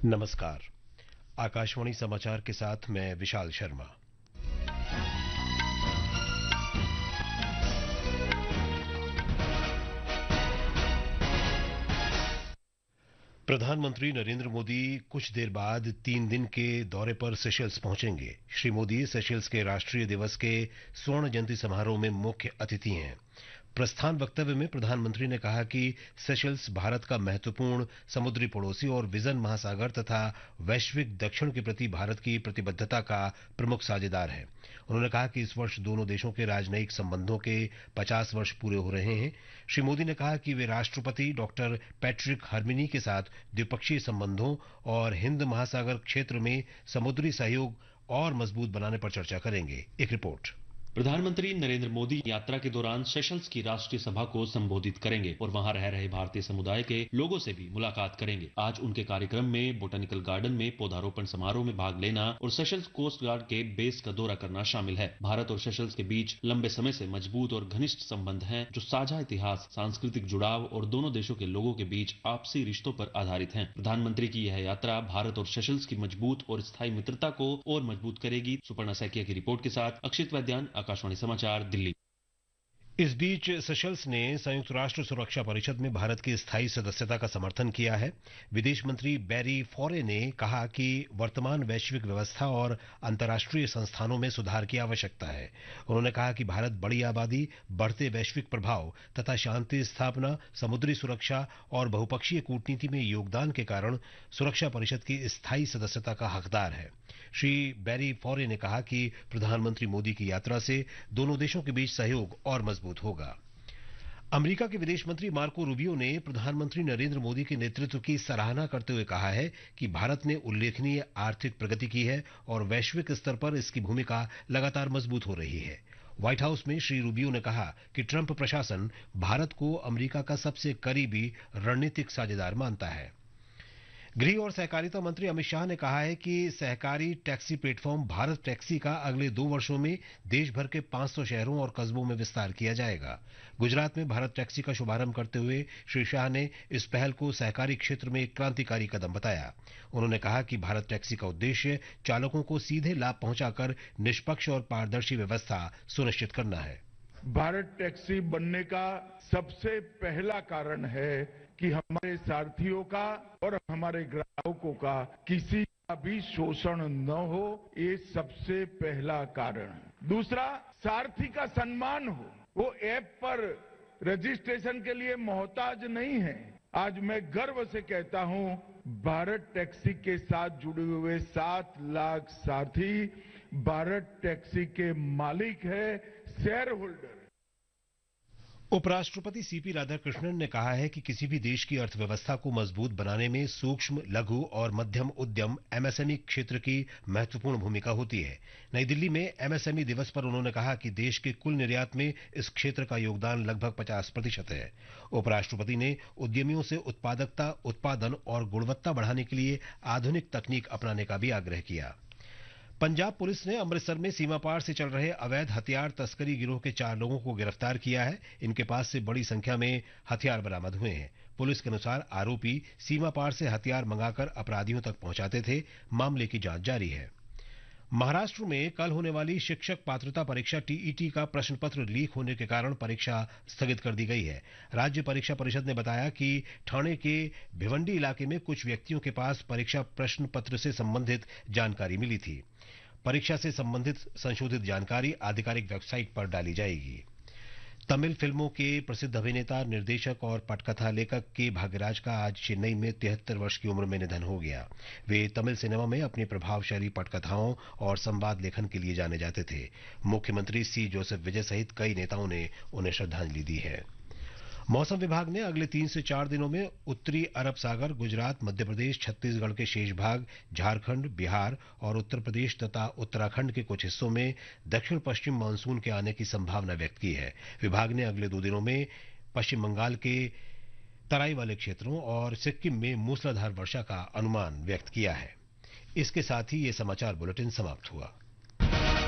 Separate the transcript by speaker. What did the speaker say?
Speaker 1: नमस्कार। आकाशवाणी समाचार के साथ मैं विशाल शर्मा। प्रधानमंत्री नरेंद्र मोदी कुछ देर बाद 3 दिन के दौरे पर सेशल्स पहुंचेंगे। श्री मोदी सेशल्स के राष्ट्रीय दिवस के स्वर्ण जयंती समारोह में मुख्य अतिथि हैं। प्रस्थान वक्तव्य में प्रधानमंत्री ने कहा कि सेशल्स भारत का महत्वपूर्ण समुद्री पड़ोसी और विजन महासागर तथा वैश्विक दक्षिण के प्रति भारत की प्रतिबद्धता का प्रमुख साझेदार है। उन्होंने कहा कि इस वर्ष दोनों देशों के राजनयिक संबंधों के 50 वर्ष पूरे हो रहे हैं। श्री मोदी ने कहा कि वे राष्ट्रपति डॉक्टर पैट्रिक हर्मिनी के साथ द्विपक्षीय संबंधों और हिंद महासागर क्षेत्र में समुद्री सहयोग और मजबूत बनाने पर चर्चा करेंगे। एक रिपोर्ट।
Speaker 2: प्रधानमंत्री नरेंद्र मोदी यात्रा के दौरान सेशल्स की राष्ट्रीय सभा को संबोधित करेंगे और वहां रह रहे भारतीय समुदाय के लोगों से भी मुलाकात करेंगे। आज उनके कार्यक्रम में बोटेनिकल गार्डन में पौधारोपण समारोह में भाग लेना और सेशल्स कोस्ट गार्ड के बेस का दौरा करना शामिल है। भारत और सेशल्स के बीच लंबे समय से मजबूत और घनिष्ठ संबंध हैं, जो साझा इतिहास, सांस्कृतिक जुड़ाव और दोनों देशों के लोगों के बीच आपसी रिश्तों पर आधारित है। प्रधानमंत्री की यह यात्रा भारत और सेशल्स की मजबूत और स्थायी मित्रता को और मजबूत करेगी। सुपर्णा सैकिया की रिपोर्ट के साथ अक्षित वैद्यान, आकाशवाणी समाचार, दिल्ली।
Speaker 1: इस बीच सेशल्स ने संयुक्त राष्ट्र सुरक्षा परिषद में भारत की स्थायी सदस्यता का समर्थन किया है। विदेश मंत्री बैरी फॉरे ने कहा कि वर्तमान वैश्विक व्यवस्था और अंतर्राष्ट्रीय संस्थानों में सुधार की आवश्यकता है। उन्होंने कहा कि भारत बड़ी आबादी, बढ़ते वैश्विक प्रभाव तथा शांति स्थापना, समुद्री सुरक्षा और बहुपक्षीय कूटनीति में योगदान के कारण सुरक्षा परिषद की स्थायी सदस्यता का हकदार है। श्री बैरी फॉरे ने कहा कि प्रधानमंत्री मोदी की यात्रा से दोनों देशों के बीच सहयोग और मजबूत होगा। अमेरिका के विदेश मंत्री मार्को रूबियो ने प्रधानमंत्री नरेंद्र मोदी के नेतृत्व की सराहना करते हुए कहा है कि भारत ने उल्लेखनीय आर्थिक प्रगति की है और वैश्विक स्तर पर इसकी भूमिका लगातार मजबूत हो रही है। व्हाइट हाउस में श्री रूबियो ने कहा कि ट्रंप प्रशासन भारत को अमेरिका का सबसे करीबी रणनीतिक साझेदार मानता है। गृह और सहकारिता मंत्री अमित शाह ने कहा है कि सहकारी टैक्सी प्लेटफॉर्म भारत टैक्सी का अगले 2 वर्षों में देश भर के 500 शहरों और कस्बों में विस्तार किया जाएगा। गुजरात में भारत टैक्सी का शुभारंभ करते हुए श्री शाह ने इस पहल को सहकारी क्षेत्र में एक क्रांतिकारी कदम बताया। उन्होंने कहा कि भारत टैक्सी का उद्देश्य चालकों को सीधे लाभ पहुंचाकर निष्पक्ष और पारदर्शी व्यवस्था सुनिश्चित करना है।
Speaker 3: भारत टैक्सी बनने का सबसे पहला कारण है कि हमारे सारथियों का और हमारे ग्राहकों का किसी का भी शोषण न हो, ये सबसे पहला कारण। दूसरा, सारथी का सम्मान हो। वो ऐप पर रजिस्ट्रेशन के लिए मोहताज नहीं है। आज मैं गर्व से कहता हूं, भारत टैक्सी के साथ जुड़े हुए 7 लाख सारथी भारत टैक्सी के मालिक है, शेयर होल्डर।
Speaker 1: उपराष्ट्रपति सीपी राधाकृष्णन ने कहा है कि किसी भी देश की अर्थव्यवस्था को मजबूत बनाने में सूक्ष्म, लघु और मध्यम उद्यम एमएसएमई क्षेत्र की महत्वपूर्ण भूमिका होती है। नई दिल्ली में एमएसएमई दिवस पर उन्होंने कहा कि देश के कुल निर्यात में इस क्षेत्र का योगदान लगभग 50% है। उपराष्ट्रपति ने उद्यमियों से उत्पादकता, उत्पादन और गुणवत्ता बढ़ाने के लिए आधुनिक तकनीक अपनाने का भी आग्रह किया। पंजाब पुलिस ने अमृतसर में सीमा पार से चल रहे अवैध हथियार तस्करी गिरोह के 4 लोगों को गिरफ्तार किया है। इनके पास से बड़ी संख्या में हथियार बरामद हुए हैं। पुलिस के अनुसार आरोपी सीमा पार से हथियार मंगाकर अपराधियों तक पहुंचाते थे। मामले की जांच जारी है। महाराष्ट्र में कल होने वाली शिक्षक पात्रता परीक्षा टीईटी का प्रश्न पत्र लीक होने के कारण परीक्षा स्थगित कर दी गई है। राज्य परीक्षा परिषद ने बताया कि ठाणे के भिवंडी इलाके में कुछ व्यक्तियों के पास परीक्षा प्रश्न पत्र से संबंधित जानकारी मिली थी। परीक्षा से संबंधित संशोधित जानकारी आधिकारिक वेबसाइट पर डाली जाएगी। तमिल फिल्मों के प्रसिद्ध अभिनेता, निर्देशक और पटकथा लेखक के भाग्यराज का आज चेन्नई में 73 वर्ष की उम्र में निधन हो गया। वे तमिल सिनेमा में अपनी प्रभावशाली पटकथाओं और संवाद लेखन के लिए जाने जाते थे। मुख्यमंत्री सी जोसेफ विजय सहित कई नेताओं ने उन्हें श्रद्धांजलि दी है। मौसम विभाग ने अगले 3 से 4 दिनों में उत्तरी अरब सागर, गुजरात, मध्य प्रदेश, छत्तीसगढ़ के शेष भाग, झारखंड, बिहार और उत्तर प्रदेश तथा उत्तराखंड के कुछ हिस्सों में दक्षिण पश्चिम मानसून के आने की संभावना व्यक्त की है। विभाग ने अगले 2 दिनों में पश्चिम बंगाल के तराई वाले क्षेत्रों और सिक्किम में मूसलाधार वर्षा का अनुमान व्यक्त किया है। इसके साथ ही ये समाचार बुलेटिन समाप्त हुआ।